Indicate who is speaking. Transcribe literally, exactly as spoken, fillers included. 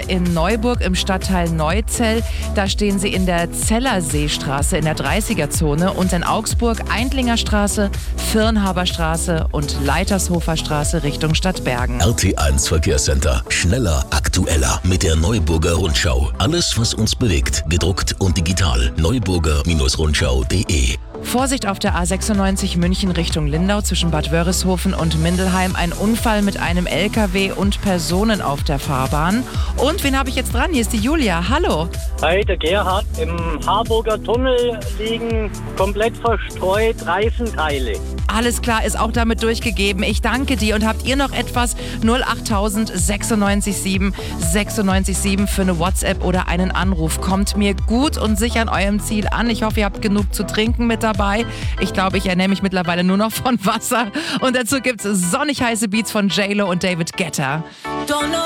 Speaker 1: in Neuburg im Stadtteil Neuzell. Da stehen Sie in der Zellerseestraße in der dreißiger-Zone und in Augsburg Eindlingerstraße, Firnhaberstraße und Leitershofer Straße Richtung Stadtbergen.
Speaker 2: R T eins Verkehrscenter. Schneller, aktueller mit der Neuburger Rundschau. Alles, was uns bewegt, gedruckt und digital. neuburger Rundschau punkt de.
Speaker 1: Vorsicht auf der A sechsundneunzig München Richtung Lindau zwischen Bad Wörishofen und Mindelheim. Ein Unfall mit einem L K W und Personen auf der Fahrbahn. Und wen habe ich jetzt dran? Hier ist die Julia. Hallo.
Speaker 3: Hi, der Gerhard. Im Harburger Tunnel liegen komplett verstreut Reifenteile.
Speaker 1: Alles klar, ist auch damit durchgegeben. Ich danke dir. Und habt ihr noch etwas? null achttausend sechsundneunzig sieben sechsundneunzig sieben für eine WhatsApp oder einen Anruf. Kommt mir gut und sicher an eurem Ziel an. Ich hoffe, ihr habt genug zu trinken mit dabei. Ich glaube, ich ernähre mich mittlerweile nur noch von Wasser. Und dazu gibt's sonnig heiße Beats von J Lo und David Guetta.